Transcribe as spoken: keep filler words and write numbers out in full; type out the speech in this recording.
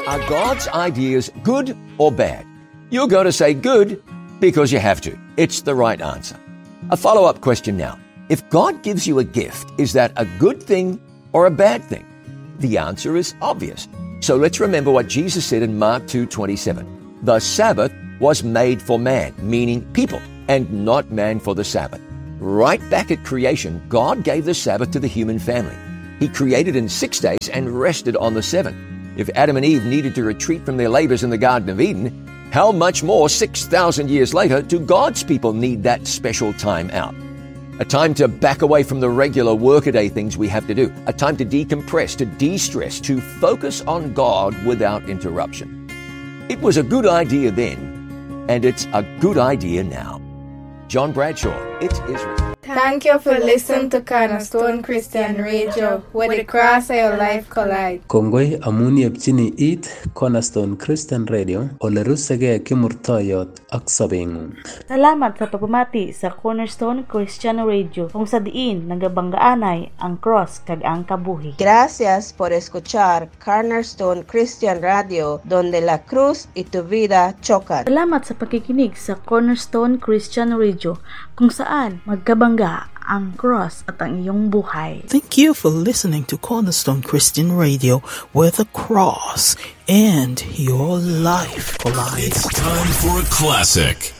Are God's ideas good or bad? You're going to say good because you have to. It's the right answer. A follow-up question now. If God gives you a gift, is that a good thing or a bad thing? The answer is obvious. So let's remember what Jesus said in Mark two twenty-seven. The Sabbath was made for man, meaning people, and not man for the Sabbath. Right back at creation, God gave the Sabbath to the human family. He created in six days and rested on the seventh. If Adam and Eve needed to retreat from their labors in the Garden of Eden, how much more six thousand years later do God's people need that special time out? A time to back away from the regular workaday things we have to do. A time to decompress, to de-stress, to focus on God without interruption. It was a good idea then, and it's a good idea now. John Bradshaw, It Is Written. Thank you for listening to Cornerstone Christian Radio, where the cross of your life collide. Kongoi amun yepchini it Cornerstone Christian Radio, ole rusege kimurtoyot ak sabengung. Salamat sa pagpamati sa Cornerstone Christian Radio, kung sa diin nagabanggaanay ang cross kag ang kabuhi. Gracias por escuchar Cornerstone Christian Radio, donde la cruz y tu vida chocan. Salamat sa pakikinig sa Cornerstone Christian Radio, kung saan magkabangga ang cross at ang iyong buhay. Thank you for listening to Cornerstone Christian Radio, where the cross and your life collide. It's time for a classic.